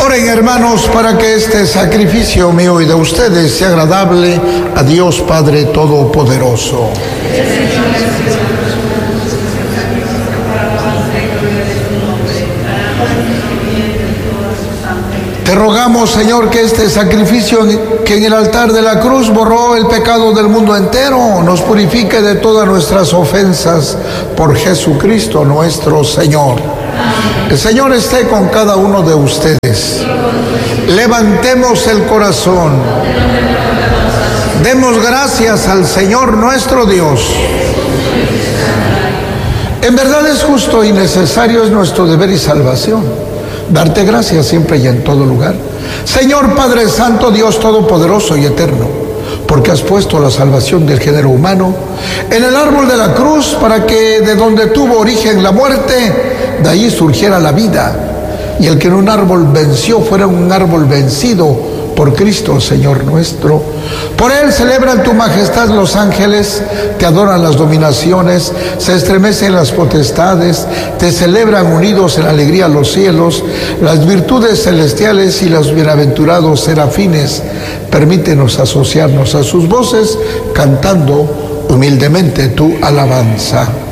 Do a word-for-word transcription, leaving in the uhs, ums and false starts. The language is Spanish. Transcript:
Oren, hermanos, para que este sacrificio mío y de ustedes sea agradable a Dios Padre Todopoderoso. Te rogamos, Señor, que este sacrificio que en el altar de la cruz borró el pecado del mundo entero, nos purifique de todas nuestras ofensas por Jesucristo nuestro Señor. El Señor esté con cada uno de ustedes. Levantemos el corazón. Demos gracias al Señor nuestro Dios. En verdad es justo y necesario, es nuestro deber y salvación darte gracias siempre y en todo lugar, Señor Padre Santo, Dios Todopoderoso y Eterno, porque has puesto la salvación del género humano en el árbol de la cruz, para que de donde tuvo origen la muerte, de ahí surgiera la vida, y el que en un árbol venció fuera un árbol vencido por Cristo, Señor nuestro. Por Él celebran tu majestad los ángeles, te adoran las dominaciones, se estremecen las potestades, te celebran unidos en alegría los cielos, las virtudes celestiales y los bienaventurados serafines. Permítenos asociarnos a sus voces, cantando humildemente tu alabanza.